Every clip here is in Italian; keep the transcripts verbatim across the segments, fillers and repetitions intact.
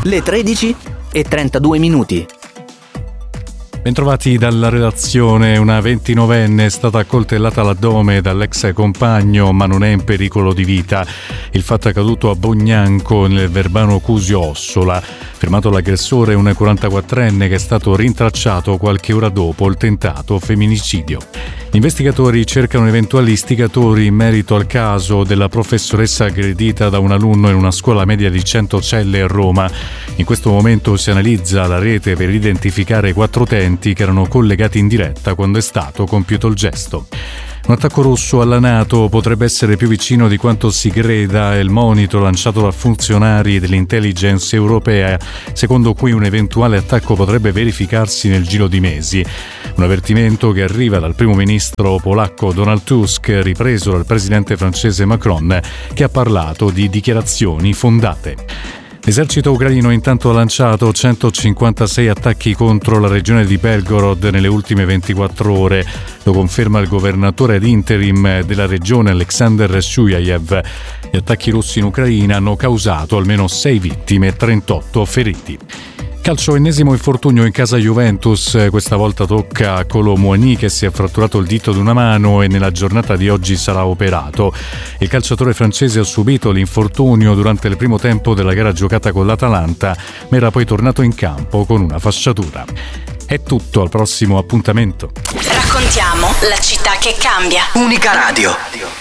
le tredici e trentadue minuti. Bentrovati dalla redazione. Una ventinovenne è stata accoltellata all'addome dall'ex compagno, ma non è in pericolo di vita. Il fatto è accaduto a Bognanco, nel Verbano Cusio Ossola. Fermato l'aggressore, un quarantaquattrenne che è stato rintracciato qualche ora dopo il tentato femminicidio. Gli investigatori cercano eventuali istigatori in merito al caso della professoressa aggredita da un alunno in una scuola media di Centocelle a Roma. In questo momento si analizza la rete per identificare quattro utenti che erano collegati in diretta quando è stato compiuto il gesto. Un attacco russo alla NATO potrebbe essere più vicino di quanto si creda, è il monito lanciato da funzionari dell'intelligence europea, secondo cui un eventuale attacco potrebbe verificarsi nel giro di mesi. Un avvertimento che arriva dal primo ministro polacco Donald Tusk, ripreso dal presidente francese Macron, che ha parlato di dichiarazioni fondate. L'esercito ucraino intanto ha lanciato centocinquantasei attacchi contro la regione di Belgorod nelle ultime ventiquattro ore. Lo conferma il governatore ad interim della regione Alexander Shuyayev. Gli attacchi russi in Ucraina hanno causato almeno sei vittime e trentotto feriti. Calcio, ennesimo infortunio in casa Juventus, questa volta tocca a Kolo Muani che si è fratturato il dito di una mano e nella giornata di oggi sarà operato. Il calciatore francese ha subito l'infortunio durante il primo tempo della gara giocata con l'Atalanta, ma era poi tornato in campo con una fasciatura. È tutto, al prossimo appuntamento. Raccontiamo la città che cambia. Unica Radio.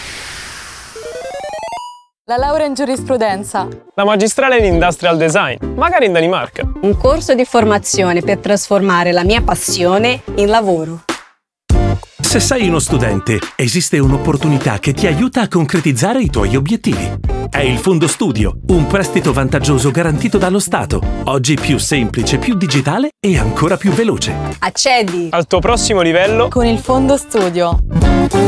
La laurea in giurisprudenza. La magistrale in industrial design, magari in Danimarca. Un corso di formazione per trasformare la mia passione in lavoro. Se sei uno studente, esiste un'opportunità che ti aiuta a concretizzare i tuoi obiettivi. È il Fondo Studio, un prestito vantaggioso garantito dallo Stato. Oggi più semplice, più digitale e ancora più veloce. Accedi al tuo prossimo livello Con il Fondo Studio.